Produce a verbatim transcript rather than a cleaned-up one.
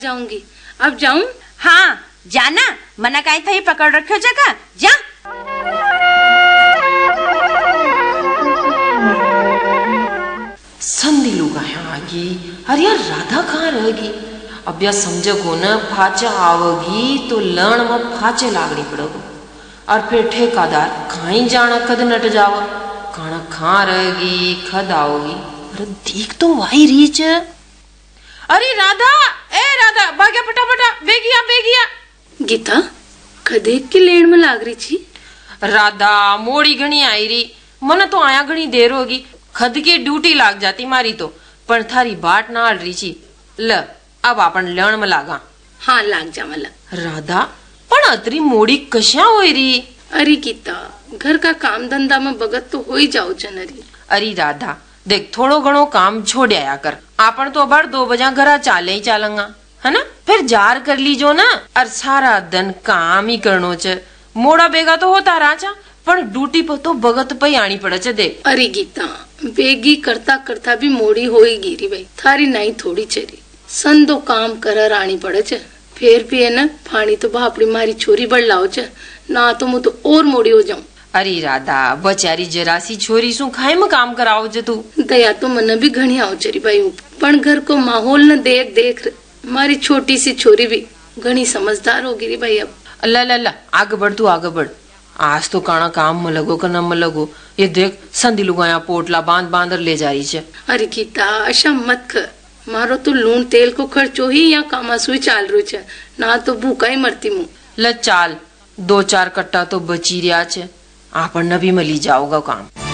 जाऊंगी। अब जाऊं? हाँ जाना, मना काई थई पकड़ रखो जगह जा। संधि लुगाया आगी, अरे यार राधा कहाँ रहेगी? अब या समझो न फाचा आवगी तो लण में फाचे लागनी पड़ेगी, और फिर ठेकादार खाई जाना कद नट जावा, खाना खा रहेगी खद आओगी। अरे देख तो वाही रीच। अरे राधा, ए राधा भाग्या फटाफटा, बेगिया बेगिया। गीता कदेक की लेण में लाग रही थी। राधा मोड़ी घणी आई री, मन तो आया घणी देर होगी, खद की ड्यूटी लाग जाती मारी तो, पर थारी बाट ना आड़ रही छी। ल अब आपन लण में लागा। हाँ लाग जा मला। राधा पण अतरी मोड़ी कशा होई री? अरे गीता घर का काम धंधा में बगत तो हो ही जाओ जनरी। अरे राधा देख थोड़ो घणो काम छोड़ आया कर, आपन तो अबार दो बजा घरा चाले ही चालंगा है ना, फिर जार कर लीजो ना। और सारा दिन काम ही करनो च, मोड़ा बेगा तो होता राजा, पर ड्यूटी पर तो बगत पे आनी पड़े च। देख अरे गीता बेगी करता करता भी मोड़ी हो ही गिरी भाई, थारी नहीं थोड़ी चरी संदो काम कर आनी पड़े च। फिर भी है ना फाणी तो बापड़ी मारी छोरी बढ़ लाओ च, ना तो मुझे तो और मोड़ी हो जाऊं। अरे राधा बचारी जरासी छोरी सु खाए में काम कराओ जे तू। दया तो मन भी घणी आओ चरी भाई, पण घर को माहौल न देख देख मारी छोटी सी छोरी भी घणी समझदार होगी री भाई। अब अल्लाह अल्लाह आगे बढ़ तू आगे बढ़, आज तो काना काम में लगो का न में लगो। ये देख संधि लुगाया पोटला बांध बांध ले जा रही है। अरे गीता ऐसा मत कर, मारो तो लून तेल को खर्चो ही या कामासुई चाल रो छे, ना तो भूखा ही मरती मुँह। ल चाल दो चार कट्टा तो बची रिया छे, आपन न भी मली जाओगा काम।